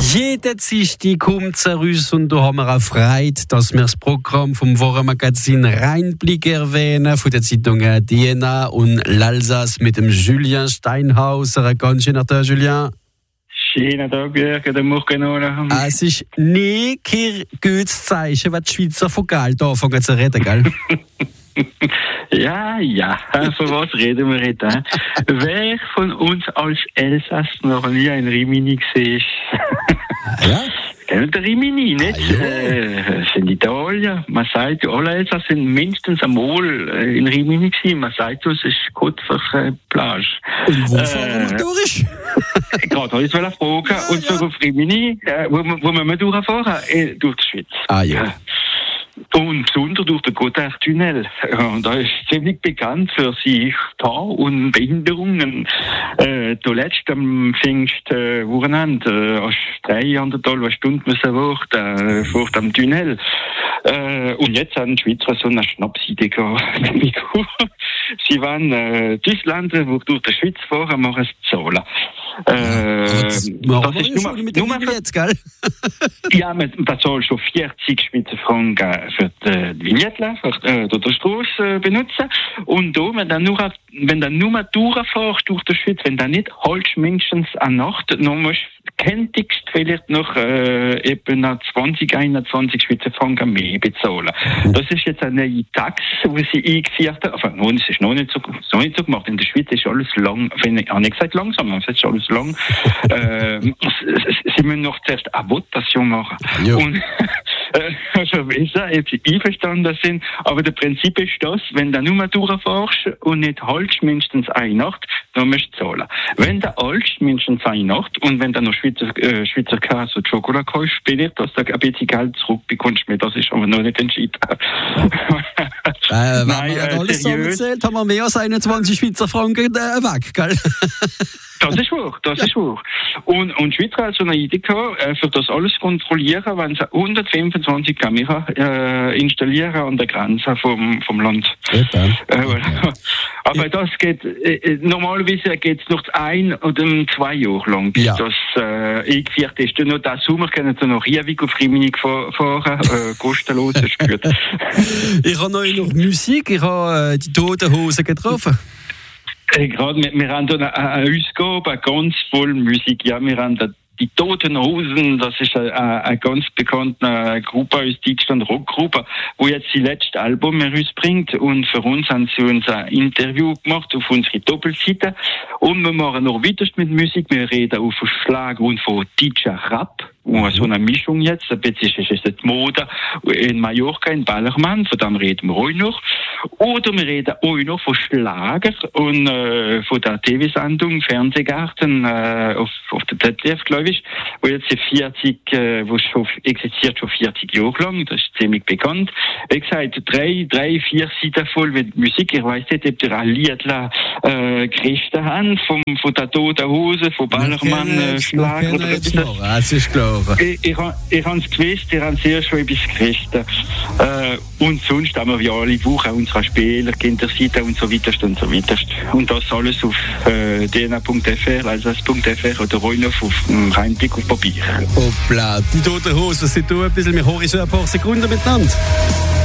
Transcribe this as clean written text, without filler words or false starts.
Jeden Dienstag kommt es raus und da haben wir auch Freude, dass wir das Programm vom Wochenmagazin Rheinblick erwähnen, von der Zeitung DNA und l'Alsace mit dem Julien Steinhauser. Ein ganz schöner Tag, Julien. Schönen Tag, guten Morgen. Es ist nie kein gutes Zeichen, wenn die Schweizer von Geld anfangen zu reden, gell? Ja, von was reden wir jetzt? Wer von uns als Elsass noch nie ein Rimini gesehen? Ja? Kennt der Rimini, nicht? Sind Italien. Man sagt, alle Elsass sind mindestens einmal in Rimini gewesen. Man sagt, das ist gut für Plage. Und wo fahren wir durch? Gerade heute will ich fragen. Und so auf Rimini, wo müssen wir durchfahren? Durch die Schweiz. Ah ja. Und besonders durch den Gotthardtunnel. Und da ist ziemlich bekannt für seine Fahr- und Behinderungen. Zuletzt am Pfingstwochenende hast du 3,5 Stunden müssen warten vor dem Tunnel. Und jetzt haben die Schweizer so eine Schnapsidee gehabt. Sie wollen Deutschland, die durch die Schweiz fahren, machen es zahlen. Das ist nur mit dem jetzt, gell? Ja, man soll schon 40 Schweizer Franken für die Vignette, für die Straße benutzen. Und da, wenn du nur durchfährst durch die Schweiz, wenn du nicht holst, mindestens eine Nacht, dann musst du kenntlichst vielleicht noch etwa 20, 21 Schweizer Franken mehr bezahlen. Das ist jetzt eine neue Taxe, die sie eingeführt haben. Enfin, nun, es ist noch nicht so gemacht. In der Schweiz ist alles lang, ich habe nicht gesagt langsam, es ist alles lang. Sie müssen noch zuerst eine Votation machen. Ja. Und also besser, ob sie einverstanden sind. Aber das Prinzip ist das, wenn du nur durchfährst und nicht haltst mindestens eine Nacht, dann musst du zahlen. Wenn du haltst mindestens eine Nacht und wenn du noch Schweizer Käse und Schokolade kaufst, bildet, dass du ein bisschen Geld zurückbekommst. Das ist aber noch nicht entschieden. Wenn wir alles zusammenzählt, haben wir mehr als 21 Schweizer Franken weg, gell? Das ist wahr. Und die Schweizer hat so eine Idee gehabt, für das alles kontrollieren, wenn sie 125 Kameras installieren an der Grenze vom Land. Okay. Aber das geht, normalerweise geht es noch 1 oder 2 Jahre lang, bis das eingeführt ist. Nur diesen Sommer können sie noch Riewig auf Rimini fahren, kostenlos, ist gut. Ich habe noch Musik, ich habe die Toten Hosen getroffen. Gerade, wir haben hier eine Ausgabe, ganz voll Musik. Ja, wir haben die Toten Hosen, das ist eine ganz bekannte Gruppe aus Deutschland, Rockgruppe, wo jetzt die letzte Album herausbringt. Und für uns haben sie uns ein Interview gemacht auf unsere Doppelseite. Und wir machen noch weiter mit Musik. Wir reden auch von Schlager und von DJ Rap. Und so eine Mischung jetzt, ein bisschen ist die Mode in Mallorca, in Ballermann, von dem reden wir auch noch. Oder wir reden auch noch von Schlager und von der TV-Sendung Fernsehgarten auf der ZDF, glaube ich, wo jetzt 40, wo schon existiert schon 40 Jahre lang, das ist ziemlich bekannt. Wie gesagt, 3, 4 Seiten voll mit Musik. Ich weiss nicht, ob ihr ein Liedler Christen haben, von der Toten Hose, von Ballermann, Schlager oder etwas. Das ist klar. Ich habe es gewusst, ihr habt sehr schon etwas Christen. Und sonst haben wir wie alle Wochen unsere Spieler, Kinderseite und so weiter und so weiter. Und das alles auf dna.fr, alsace.fr oder auch noch auf dem Rheinblick auf Papier. Hoppla, die Toten Hosen sind da ein bisschen, wir hören so ein paar Sekunden miteinander.